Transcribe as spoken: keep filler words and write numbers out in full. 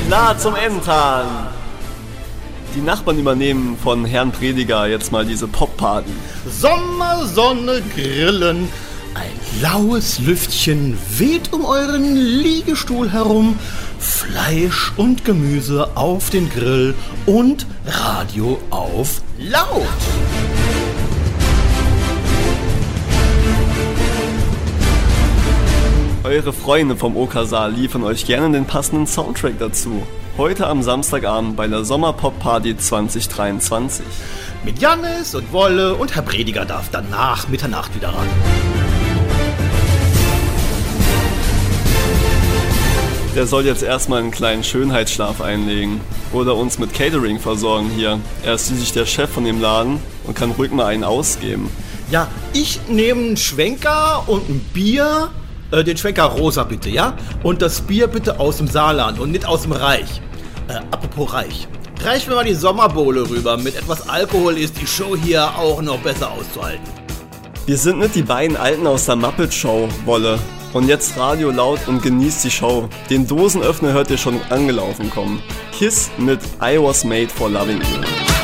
klar zum Entern. Die Nachbarn übernehmen von Herrn Prediger jetzt mal diese Pop-Party. Sommer, Sonne, Grillen. Ein laues Lüftchen weht um euren Liegestuhl herum. Fleisch und Gemüse auf den Grill und Radio auf laut. Eure Freunde vom Okersaal liefern euch gerne den passenden Soundtrack dazu. Heute am Samstagabend bei der Sommerpop-Party zwanzig dreiundzwanzig. Mit Jannis und Wolle und Herr Prediger darf dann nach Mitternacht wieder ran. Der soll jetzt erstmal einen kleinen Schönheitsschlaf einlegen oder uns mit Catering versorgen hier. Er ist schließlich der Chef von dem Laden und kann ruhig mal einen ausgeben. Ja, ich nehme einen Schwenker und ein Bier. Äh, den Schwenker rosa bitte, ja? Und das Bier bitte aus dem Saarland und nicht aus dem Reich. Äh, apropos Reich. Reich mir mal die Sommerbowle rüber. Mit etwas Alkohol ist die Show hier auch noch besser auszuhalten. Wir sind nicht die beiden Alten aus der Muppet Show, Wolle. Und jetzt Radio laut und genießt die Show. Den Dosenöffner hört ihr schon angelaufen kommen. Kiss mit I Was Made for Loving You.